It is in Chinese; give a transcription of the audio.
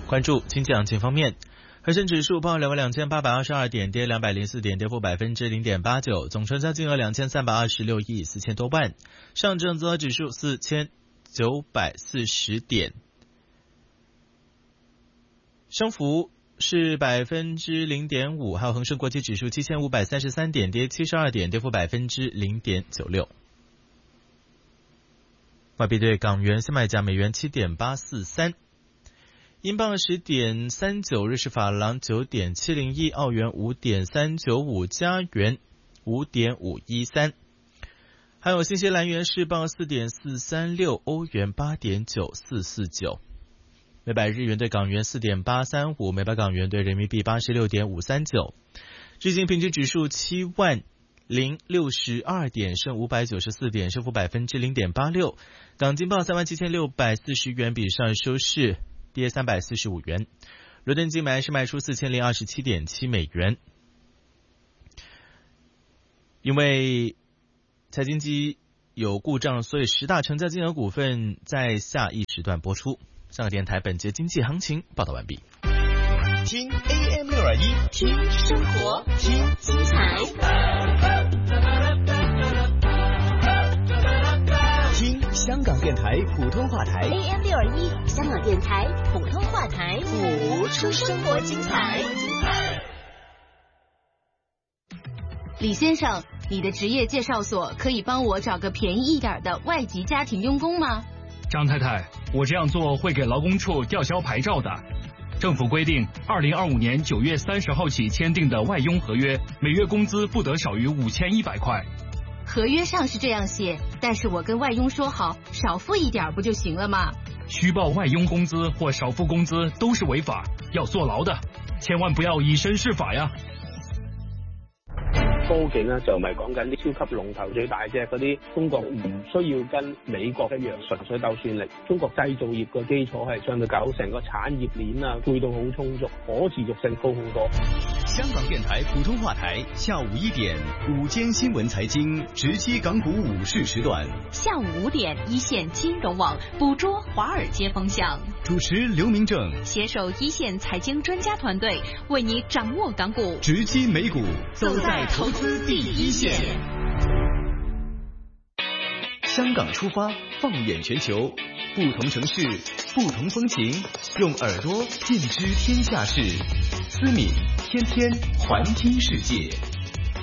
关注经济行情方面，恒生指数报22822点，跌204点，跌幅0.89%，总成交金额2326亿4000多万。上证综合指数4940点，升幅是0.5%，还有恒生国际指数7533点，跌72点，跌幅0.96%。外币对港元现卖价美元7.843，英镑10.39，瑞士法郎9.701，澳元5.395，加元5.513，还有新西兰元是镑4.436，欧元8.9449。每百日元对港元4.835，每百港元对人民币86.539。日经平均指数70062点，升594点，升幅0.86%。港金报37640元，比上收市跌345元。伦敦金买是卖出4027.7美元。因为财经机有故障，所以10大成交金额股份在下一时段播出。香港电台本节经济行情报道完毕。 听 AM621， 听生活，听精彩， 听香港电台普通话台 AM621， 香港电台普通话台， 谱出生活精彩。 李先生，你的职业介绍所可以帮我找个便宜一点的外籍家庭佣工吗？ 张太太，我这样做会给劳工处吊销牌照的。政府规定，2025年9月30号起签订的外佣合约，每月工资不得少于5100块。 合约上是这样写，但是我跟外佣说好，少付一点不就行了吗？ 虚报外佣工资或少付工资都是违法，要坐牢的，千万不要以身試法呀。 科技呢就唔係講緊啲超級龍頭最大隻嗰啲，中國唔需要跟美國一樣純粹鬥算力。中國製造業個基礎係相對夠，成個產業鏈啊配套好充足，可持續性高好多。 香港電台普通話台下午1點，午間新聞財經直擊港股午市時段。 下午5點，一線金融網捕捉華爾街風向。 主持劉明正， 攜手一線財經專家團隊，為你掌握港股， 直擊美股， 走在投資第一線。 香港出發，放眼全球，不同城市，不同風情，用耳朵盡知天下事。思敏天天環聽世界。